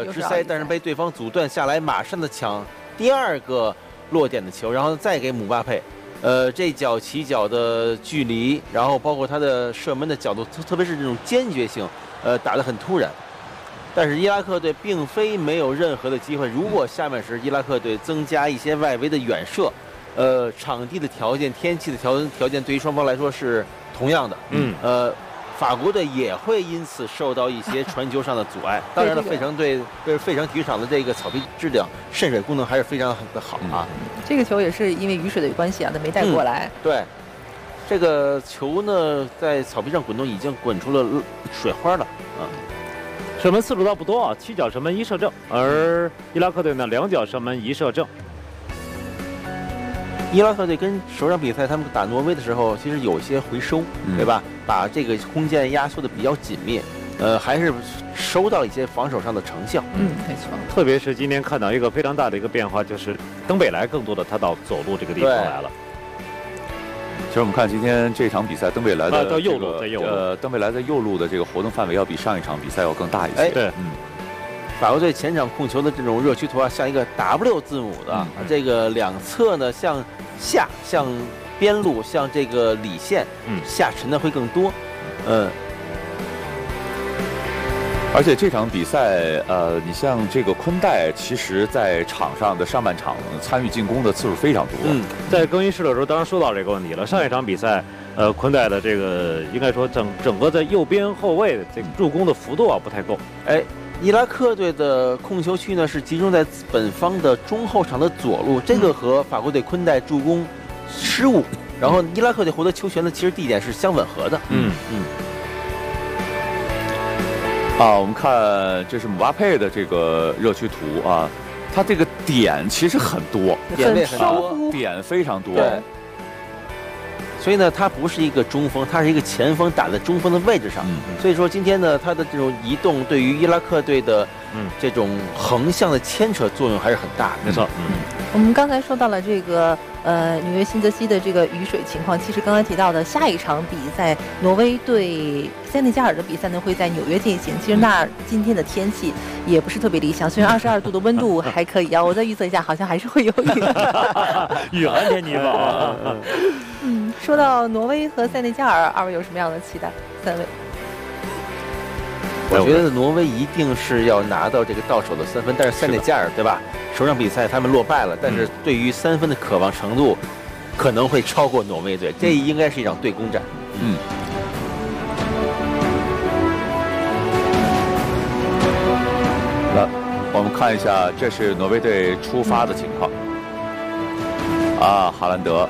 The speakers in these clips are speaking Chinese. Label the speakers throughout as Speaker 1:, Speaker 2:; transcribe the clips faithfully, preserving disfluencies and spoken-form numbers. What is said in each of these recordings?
Speaker 1: 个直塞，但是被对方阻断下来，马上的抢第二个落点的球，然后再给姆巴佩。呃，这脚起脚的距离，然后包括他的射门的角度，特别是这种坚决性，呃，打得很突然。但是伊拉克队并非没有任何的机会，如果下半时伊拉克队增加一些外围的远射，呃，场地的条件、天气的条条件对于双方来说是同样的。
Speaker 2: 嗯，
Speaker 1: 呃。法国队也会因此受到一些传球上的阻碍。当然了，费城队对费城体育场的这个草皮质量、渗水功能还是非常的好啊。
Speaker 3: 这个球也是因为雨水的关系啊，他没带过来。
Speaker 1: 嗯、对，这个球呢在草皮上滚动，已经滚出了水花了啊。
Speaker 2: 射门次数倒不多啊，七脚射门一射正，而伊拉克队呢两脚射门一射正。
Speaker 1: 伊拉克队跟首场比赛他们打挪威的时候，其实有些回收，
Speaker 4: 嗯、
Speaker 1: 对吧？把这个空间压缩的比较紧密，呃，还是收到了一些防守上的成效。
Speaker 3: 嗯，没错。
Speaker 2: 特别是今天看到一个非常大的一个变化，就是登贝莱更多的他到走路这个地方来了。
Speaker 4: 其实我们看今天这场比赛，登贝莱的、这个、
Speaker 2: 到右路，在右路，
Speaker 4: 呃，登贝莱在右路的这个活动范围要比上一场比赛要更大一些。
Speaker 1: 哎，
Speaker 2: 对，
Speaker 4: 嗯。
Speaker 1: 法国队前场控球的这种热区图啊，像一个 W 字母的，嗯、这个两侧呢向下、向边路、向这个里线，
Speaker 2: 嗯，
Speaker 1: 下沉的会更多，嗯。
Speaker 4: 而且这场比赛，呃，你像这个昆代，其实在场上的上半场参与进攻的次数非常多。
Speaker 2: 嗯，在更衣室的时候，当然说到这个问题了。上一场比赛，呃，昆代的这个应该说整整个在右边后卫的这个助攻的幅度啊不太够。
Speaker 1: 哎。伊拉克队的控球区呢是集中在本方的中后场的左路，这个和法国队昆代助攻失误，然后伊拉克队获得球权的其实地点是相吻合的。
Speaker 2: 嗯
Speaker 1: 嗯。
Speaker 4: 啊，我们看这是姆巴佩的这个热区图啊，他这个点其实很多，
Speaker 1: 点位很多，
Speaker 4: 啊、点非常多。
Speaker 1: 对。所以呢，他不是一个中锋，他是一个前锋打在中锋的位置上。
Speaker 4: 嗯、
Speaker 1: 所以说今天呢，他的这种移动对于伊拉克队的
Speaker 2: 嗯
Speaker 1: 这种横向的牵扯作用还是很大的。
Speaker 2: 没错。
Speaker 3: 嗯，我们刚才说到了这个呃纽约新泽西的这个雨水情况，其实刚才提到的下一场比赛，挪威对塞内加尔的比赛呢会在纽约进行。其实那今天的天气也不是特别理想，虽然二十二度的温度还可以啊，我再预测一下，好像还是会有雨。
Speaker 2: 雨寒天气吧。
Speaker 3: 嗯，说到挪威和塞内加尔，二位有什么样的期待？三位，
Speaker 1: 我觉得挪威一定是要拿到这个到手的三分，但是塞内加尔对吧？首场比赛他们落败了，但是对于三分的渴望程度可能会超过挪威队，这应该是一场对攻战。
Speaker 4: 嗯。来，我们看一下，这是挪威队出发的情况。啊，哈兰德。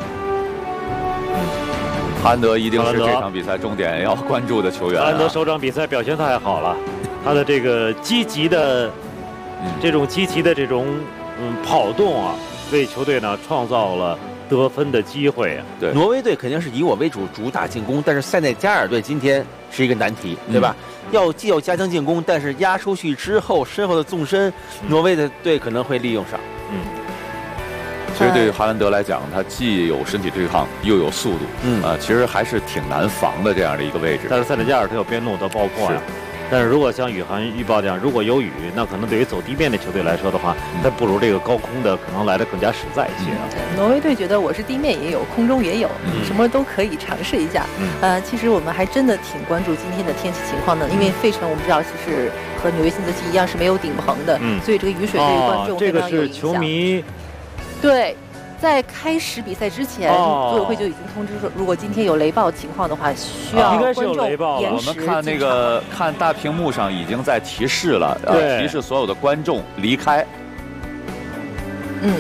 Speaker 4: 哈兰德一定是这场比赛重点要关注的球员、啊。
Speaker 2: 哈兰德首场比赛表现太好了，他的这个积极的，这种积极的这种嗯跑动啊，为球队呢创造了得分的机会啊。
Speaker 1: 对，挪威队肯定是以我为主，主打进攻，但是塞内加尔队今天是一个难题，对吧？嗯、要既要加强进攻，但是压出去之后，身后的纵深，嗯、挪威的队可能会利用上。
Speaker 2: 嗯。
Speaker 4: 其实对于哈兰德来讲，他既有身体对抗，又有速度，嗯啊，其实还是挺难防的这样的一个位置。
Speaker 2: 但是塞内加尔他有边路的爆破呀、啊。但是如果像宇涵预报这样，如果有雨，那可能对于走地面的球队来说的话，它不如这个高空的可能来的更加实在一些啊。
Speaker 3: 嗯、挪威队觉得我是地面也有，空中也有，嗯、什么都可以尝试一下。嗯、呃，其实我们还真的挺关注今天的天气情况的，因为费城我们知道其实和纽约新泽西一样是没有顶棚的，嗯、所以这个雨水对于观众非常有影响。
Speaker 2: 哦、这个是球迷。
Speaker 3: 对，在开始比赛之前，组委会就已经通知说，如果今天有雷暴情况的话，需要观众延时。
Speaker 4: 我们看那个看大屏幕上已经在提示了，
Speaker 2: 对，
Speaker 4: 提示所有的观众离开。
Speaker 3: 嗯。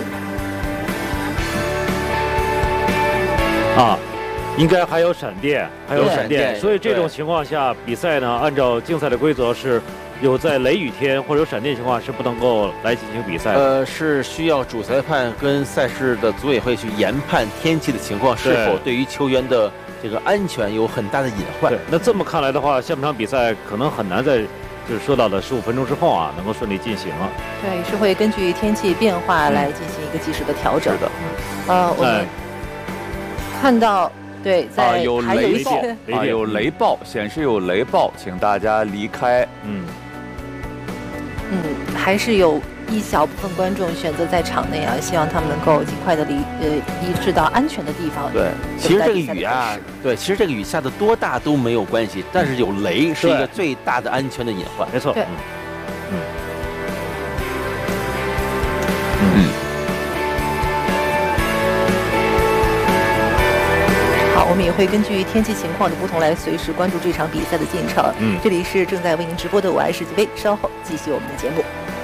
Speaker 2: 啊，应该还有闪电，还有闪
Speaker 1: 电，
Speaker 2: 所以这种情况下，比赛呢，按照竞赛的规则是。有在雷雨天或者有闪电情况是不能够来进行比赛的。
Speaker 1: 呃，是需要主裁判跟赛事的组委会去研判天气的情况是否对于球员的这个安全有很大的隐患。
Speaker 2: 对，那这么看来的话，下半场比赛可能很难在就是说到的十五分钟之后啊，能够顺利进行了。
Speaker 3: 对，是会根据天气变化来进行一个及时的调整。
Speaker 4: 是的，
Speaker 3: 呃，我们看到。对，在、
Speaker 4: 啊、有雷暴
Speaker 3: 啊，
Speaker 4: 有雷暴，显示有雷暴，请大家离开。
Speaker 2: 嗯，
Speaker 3: 嗯，还是有一小部分观众选择在场内啊，希望他们能够尽快的离呃移至到安全的地方。
Speaker 1: 对，其实这个雨啊，对，其实这个雨下的多大都没有关系，但是有雷是一个最大的安全的隐患。
Speaker 2: 没错。
Speaker 3: 对，
Speaker 2: 嗯
Speaker 4: 嗯。
Speaker 3: 好，我们也会根据天气情况的不同来随时关注这场比赛的进程。
Speaker 2: 嗯，
Speaker 3: 这里是正在为您直播的我爱世界杯，稍后继续我们的节目。